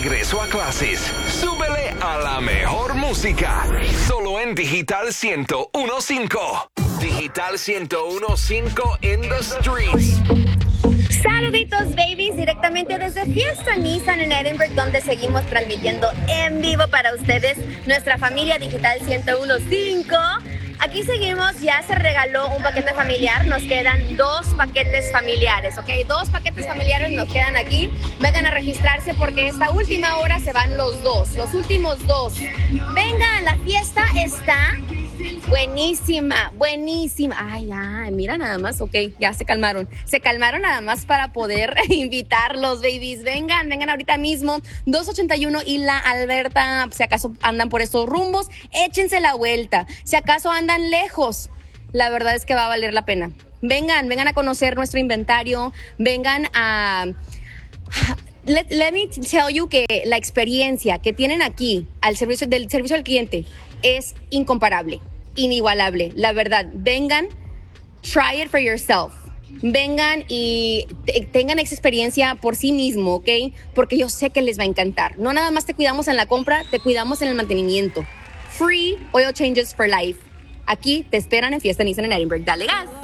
regreso a clases. Súbele a la mejor música. Solo en Digital 101.5. Digital 101.5 in the streets. Saluditos, babies, directamente desde Fiesta Nissan en Edinburgh, donde seguimos transmitiendo en vivo para ustedes nuestra familia Digital 101.5. Aquí seguimos, ya se regaló un paquete familiar, nos quedan 2 paquetes familiares, ¿ok? 2 paquetes familiares nos quedan aquí. Vengan a registrarse porque esta última hora se van los últimos 2. Vengan, la fiesta está buenísima. Ay, mira nada más, ok, ya se calmaron. Se calmaron nada más para poder invitarlos, babies. Vengan ahorita mismo. 281 y la Alberta, si acaso andan por estos rumbos, échense la vuelta. Si acaso andan lejos, la verdad es que va a valer la pena. Vengan a conocer nuestro inventario. Vengan a... Let me tell you que la experiencia que tienen aquí del servicio al cliente es incomparable, inigualable. La verdad, vengan, try it for yourself. Vengan y tengan esa experiencia por sí mismo, ¿ok? Porque yo sé que les va a encantar. No nada más te cuidamos en la compra, te cuidamos en el mantenimiento. Free oil changes for life. Aquí te esperan en Fiesta Nissan en Edinburgh. Dale gas.